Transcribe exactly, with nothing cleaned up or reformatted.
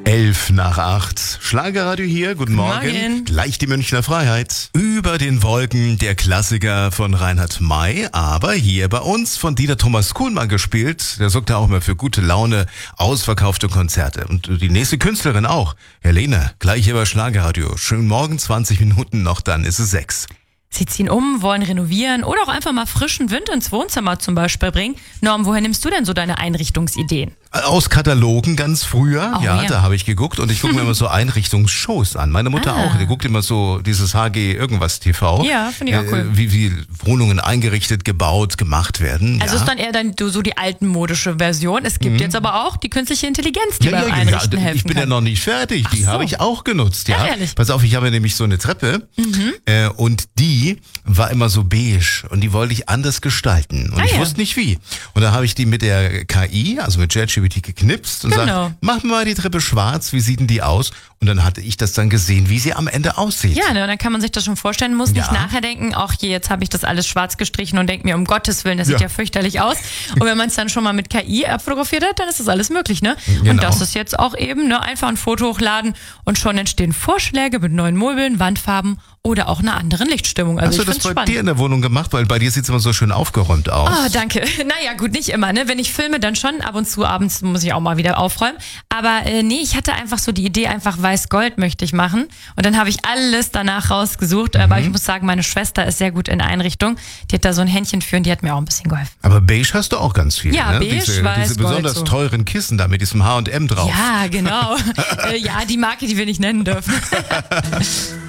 Elf nach acht. Schlagerradio hier, guten Morgen. Morgen. Gleich die Münchner Freiheit. Über den Wolken der Klassiker von Reinhard May, aber hier bei uns von Dieter Thomas Kuhlmann gespielt. Der sorgt ja auch immer für gute Laune, ausverkaufte Konzerte. Und die nächste Künstlerin auch. Helene, gleich hier bei Schlagerradio. Schönen Morgen, zwanzig Minuten noch, dann ist es sechs. Sie ziehen um, wollen renovieren oder auch einfach mal frischen Wind ins Wohnzimmer zum Beispiel bringen. Norm, woher nimmst du denn so deine Einrichtungsideen? Aus Katalogen ganz früher, Oh, ja, ja. da habe ich geguckt und ich gucke mir immer so Einrichtungsshows an. Meine Mutter Ah. auch, die guckt immer so dieses H G irgendwas T V. Ja, finde ich auch cool. Äh, wie, wie Wohnungen eingerichtet, gebaut, gemacht werden. Also ja. ist dann eher dann so die altenmodische Version. Es gibt jetzt aber auch die künstliche Intelligenz, die ja, beim ja, Einrichten ja, helfen ich bin kann. ja noch nicht fertig. Die Ach so. habe ich auch genutzt, ja. Ja, ehrlich? Pass auf, ich habe nämlich so eine Treppe äh, und die war immer so beige und die wollte ich anders gestalten und Ah, ich ja. wusste nicht wie. Und da habe ich die mit der K I, also mit ChatGPT geknipst und Genau. gesagt, mach mal die Treppe schwarz, wie sieht denn die aus? Und dann hatte ich das dann gesehen, wie sie am Ende aussieht. Ja, ne, dann kann man sich das schon vorstellen, muss nicht Ja. nachher denken, ach je, jetzt habe ich das alles schwarz gestrichen und denke mir, um Gottes Willen, das sieht Ja. ja fürchterlich aus. Und wenn man es dann schon mal mit K I abfotografiert hat, dann ist das alles möglich, ne? Genau. Und das ist jetzt auch eben, ne, einfach ein Foto hochladen und schon entstehen Vorschläge mit neuen Möbeln, Wandfarben oder auch einer anderen Lichtstimmung. Also Hast du ich das find's bei spannend. dir in der Wohnung gemacht? Weil bei dir sieht es immer so schön aufgeräumt aus. Oh, danke. Naja, gut, nicht immer, ne? Wenn ich filme, dann schon. Ab und zu abends muss ich auch mal wieder aufräumen. Aber äh, nee, ich hatte einfach so die Idee, einfach weiß-gold möchte ich machen. Und dann habe ich alles danach rausgesucht. Mhm. Aber ich muss sagen, meine Schwester ist sehr gut in Einrichtung. Die hat da so ein Händchen für und die hat mir auch ein bisschen geholfen. Aber beige hast du auch ganz viel, Ja, ne? beige, diese, weiß, diese besonders Gold, so. teuren Kissen da mit diesem H und M drauf. Ja, genau. äh, ja, die Marke, die wir nicht nennen dürfen.